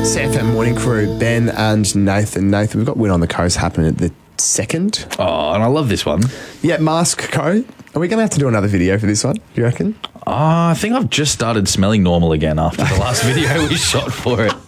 CFM Morning Crew, Ben and Nathan. Nathan, we've got Win on the Coast happening at the 2nd. Oh, and I love this one. Yeah, Mask Co. Are we going to have to do another video for this one, do you reckon? I think I've just started smelling normal again after the last video we shot for it.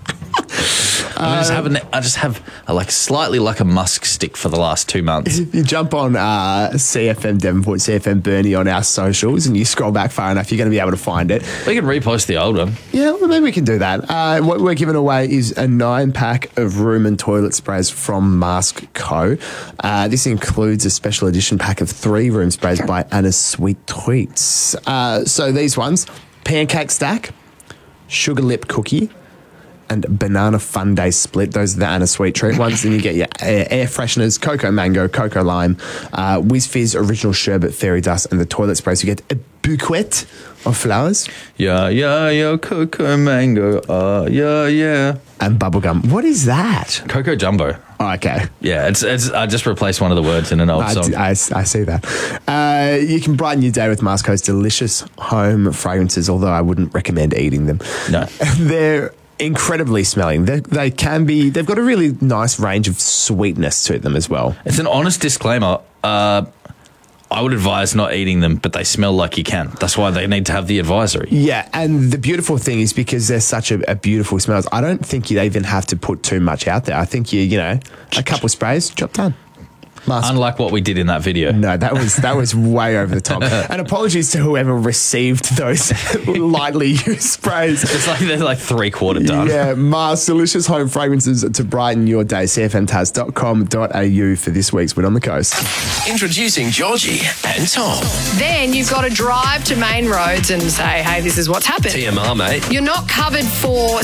I just have like slightly like a musk stick for the last 2 months. If you jump on CFM Devonport, CFM Bernie on our socials and you scroll back far enough, you're going to be able to find it. We can repost the old one. Yeah, well, maybe we can do that. What we're giving away is a 9-pack of room and toilet sprays from Mask Co. This includes a special edition pack of 3 room sprays by Anna's Sweet Treats. So these ones, pancake stack, sugar lip cookie, and banana fun day split. Those are the Anna Sweet Treat ones. Then you get your air fresheners, cocoa mango, cocoa lime, Whiz Fizz original sherbet, fairy dust, and the toilet sprays. You get a bouquet of flowers. Yeah, cocoa mango, yeah. And bubblegum. What is that? Cocoa jumbo. Oh, okay. Yeah, it's. I just replaced one of the words in an old song. I see that. You can brighten your day with Mask Co's delicious home fragrances, although I wouldn't recommend eating them. No. They're incredibly smelling. They can be. They've got a really nice range of sweetness to them as well. It's an honest disclaimer. I would advise not eating them, but they smell like you can. That's why they need to have the advisory. Yeah, and the beautiful thing is because they're such a beautiful smells, I don't think you even have to put too much out there. I think you know, a couple of sprays, job done. Unlike what we did in that video. No, that was way over the top. And apologies to whoever received those lightly used sprays. It's like they're like 3/4 done. Yeah, Mars delicious home fragrances to brighten your day. cfmtaz.com.au for this week's Win on the Coast. Introducing Georgie and Tom. Then you've got to drive to main roads and say, hey, this is what's happened. TMR, mate. You're not covered for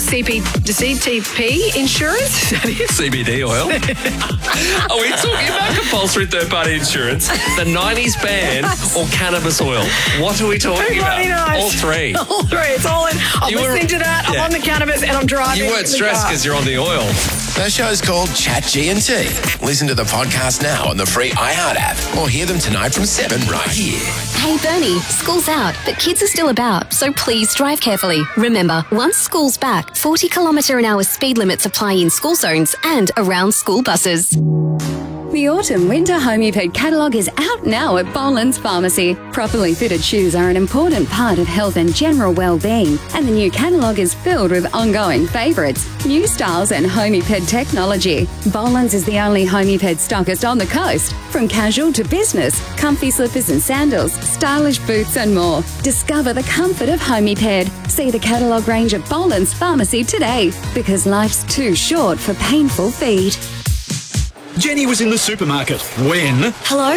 CTP insurance. CBD oil. Are we talking about compulsory third-party insurance, the 90s ban, or cannabis oil? What are we talking about? Knows. All three. All three. It's all in. I'm listening to that. I'm on the cannabis and I'm driving. You weren't stressed because you're on the oil. Their show's called Chat G&T. Listen to the podcast now on the free iHeart app or hear them tonight from 7 right here. Hey Bernie, school's out, but kids are still about, so please drive carefully. Remember, once school's back, 40km/h speed limits apply in school zones and around school buses. The autumn-winter Homeped catalogue is out now at Boland's Pharmacy. Properly fitted shoes are an important part of health and general well-being, and the new catalogue is filled with ongoing favourites, new styles and Homeped technology. Boland's is the only Homeped stockist on the coast. From casual to business, comfy slippers and sandals, stylish boots and more. Discover the comfort of Homeped. See the catalogue range at Boland's Pharmacy today, because life's too short for painful feet. Jenny was in the supermarket when... Hello?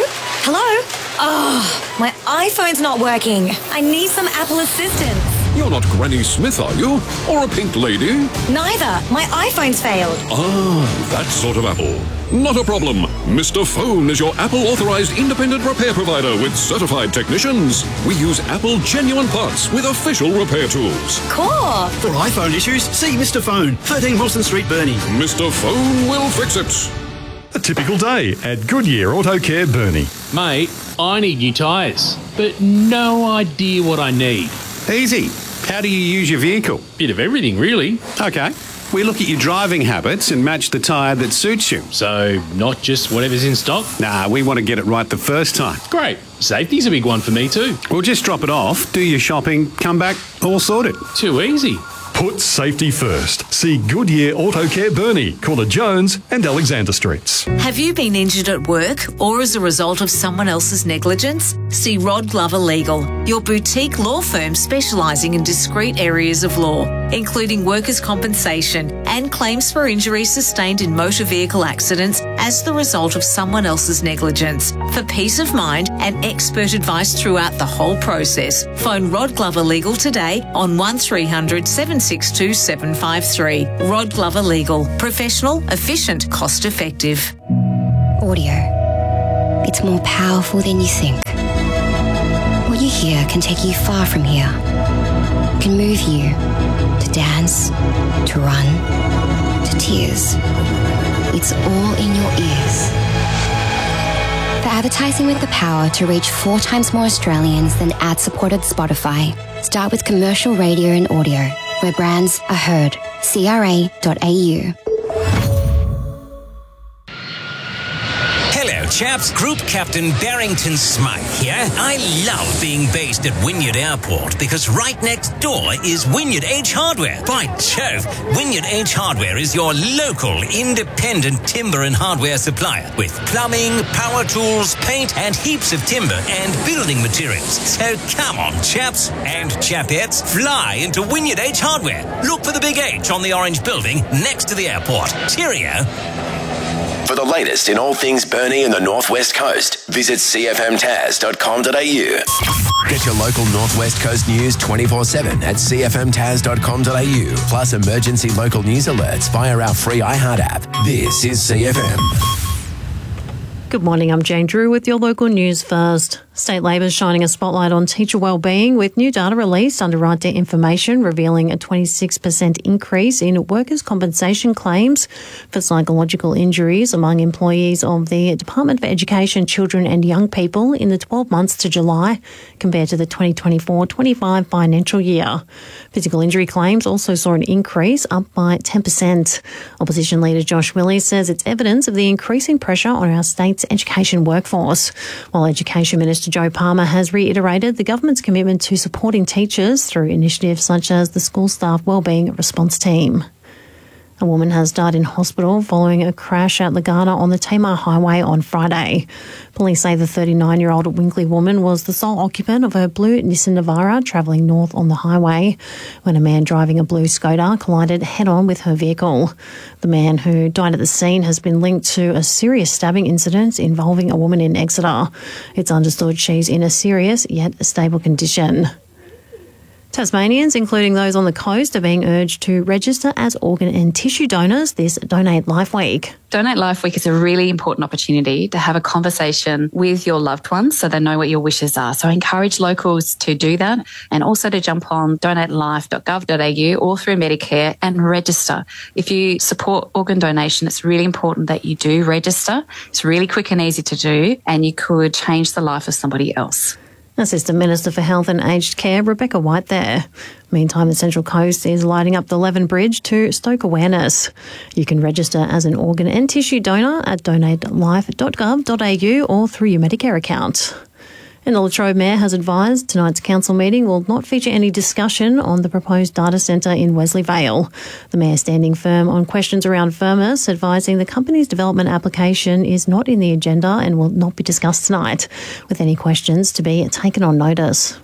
Oh, my iPhone's not working. I need some Apple assistance. You're not Granny Smith, are you? Or a pink lady? Neither. My iPhone's failed. Ah, that sort of Apple. Not a problem. Mr. Phone is your Apple-authorized independent repair provider with certified technicians. We use Apple genuine parts with official repair tools. Cool. For iPhone issues, see Mr. Phone, 13 Wilson Street, Burnie. Mr. Phone will fix it. A typical day at Goodyear Auto Care, Burnie. Mate, I need new tyres, but no idea what I need. Easy. How do you use your vehicle? Bit of everything, really. Okay. We look at your driving habits and match the tyre that suits you. So, not just whatever's in stock? Nah, we want to get it right the first time. Great. Safety's a big one for me too. We'll just drop it off, do your shopping, come back, all sorted. Too easy. Put safety first. See Goodyear Auto Care, Burnie, Corner Jones and Alexander Streets. Have you been injured at work or as a result of someone else's negligence? See Rod Glover Legal, your boutique law firm specialising in discrete areas of law, including workers' compensation and claims for injuries sustained in motor vehicle accidents as the result of someone else's negligence. For peace of mind and expert advice throughout the whole process, phone Rod Glover Legal today on 1300 762 753. Rod Glover Legal. Professional, efficient, cost effective. Audio. It's more powerful than you think. What you hear can take you far from here. It can move you to dance, to run, to tears. It's all in your ears. For advertising with the power to reach 4 times more Australians than ad-supported Spotify, start with commercial radio and audio. where brands are heard. CRA.au. Hello, chaps. Group Captain Barrington Smythe here. I love being based at Wynyard Airport because right next door is Wynyard H Hardware. By Jove, Wynyard H Hardware is your local independent timber and hardware supplier with plumbing, power tools, paint, and heaps of timber and building materials. So come on, chaps and chapettes, fly into Wynyard H Hardware. Look for the big H on the orange building next to the airport. Cheerio. For the latest in all things Burnie and the Northwest Coast, visit cfmtaz.com.au. Get your local Northwest Coast news 24/7 at cfmtaz.com.au. Plus emergency local news alerts via our free iHeart app. This is CFM. Good morning, I'm Jane Drew with your local news first. State Labor is shining a spotlight on teacher wellbeing with new data released under Right to Information revealing a 26% increase in workers' compensation claims for psychological injuries among employees of the Department for Education, Children and Young People in the 12 months to July compared to the 2024-25 financial year. Physical injury claims also saw an increase, up by 10%. Opposition leader Josh Willey says it's evidence of the increasing pressure on our state's education workforce, while Education Minister Joe Palmer has reiterated the government's commitment to supporting teachers through initiatives such as the School Staff Wellbeing Response Team. A woman has died in hospital following a crash at Lagana on the Tamar Highway on Friday. Police say the 39-year-old Winkley woman was the sole occupant of a blue Nissan Navara travelling north on the highway when a man driving a blue Skoda collided head-on with her vehicle. The man who died at the scene has been linked to a serious stabbing incident involving a woman in Exeter. It's understood she's in a serious yet stable condition. Tasmanians, including those on the coast, are being urged to register as organ and tissue donors this Donate Life Week. Donate Life Week is a really important opportunity to have a conversation with your loved ones so they know what your wishes are. So I encourage locals to do that and also to jump on donatelife.gov.au or through Medicare and register. If you support organ donation, it's really important that you do register. It's really quick and easy to do, and you could change the life of somebody else. Assistant Minister for Health and Aged Care, Rebecca White there. Meantime, the Central Coast is lighting up the Leven Bridge to stoke awareness. You can register as an organ and tissue donor at donatelife.gov.au or through your Medicare account. And the Latrobe Mayor has advised tonight's council meeting will not feature any discussion on the proposed data centre in Wesley Vale. The Mayor standing firm on questions around Firmus, advising the company's development application is not in the agenda and will not be discussed tonight, with any questions to be taken on notice.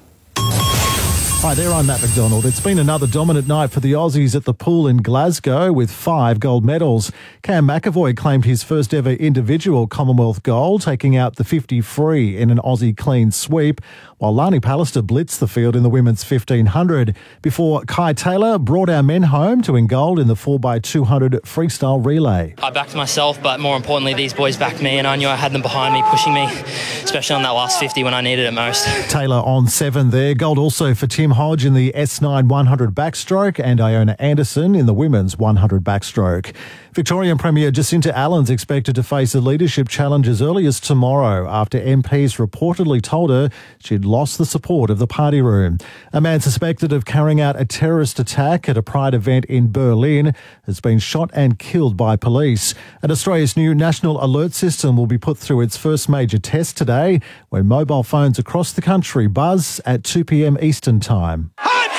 Hi there, I'm Matt McDonald. It's been another dominant night for the Aussies at the pool in Glasgow with 5 gold medals. Cam McAvoy claimed his first ever individual Commonwealth gold, taking out the 50 free in an Aussie clean sweep, while Lani Pallister blitzed the field in the women's 1500 before Kai Taylor brought our men home to win gold in the 4x200 freestyle relay. I backed myself, but more importantly, these boys backed me, and I knew I had them behind me, pushing me, especially on that last 50 when I needed it most. Taylor on 7 there. Gold also for Tim Hodge in the S9 100 backstroke and Iona Anderson in the women's 100 backstroke. Victorian Premier Jacinta Allen's expected to face a leadership challenge as early as tomorrow after MPs reportedly told her she'd lost the support of the party room. A man suspected of carrying out a terrorist attack at a Pride event in Berlin has been shot and killed by police. And Australia's new National Alert System will be put through its first major test today when mobile phones across the country buzz at 2 p.m. Eastern Time.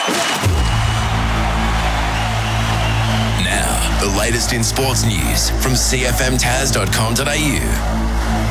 Now, the latest in sports news from cfmtaz.com.au.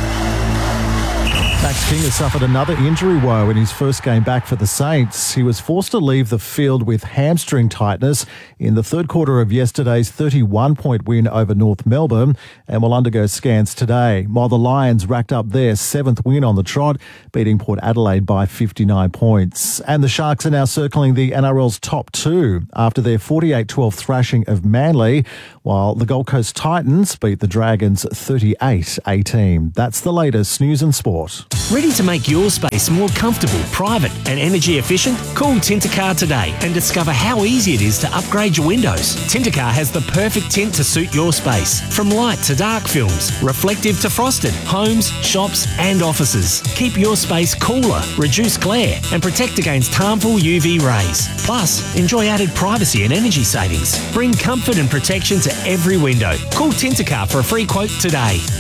Max King has suffered another injury woe in his first game back for the Saints. He was forced to leave the field with hamstring tightness in the third quarter of yesterday's 31-point win over North Melbourne and will undergo scans today, while the Lions racked up their 7th win on the trot, beating Port Adelaide by 59 points. And the Sharks are now circling the NRL's top 2 after their 48-12 thrashing of Manly, while the Gold Coast Titans beat the Dragons 38-18. That's the latest news and sport. Ready to make your space more comfortable, private and energy efficient? Call Tintercar today and discover how easy it is to upgrade your windows. Tintercar has the perfect tint to suit your space. From light to dark films, reflective to frosted, homes, shops and offices. Keep your space cooler, reduce glare and protect against harmful UV rays. Plus, enjoy added privacy and energy savings. Bring comfort and protection to every window. Call Tintercar for a free quote today.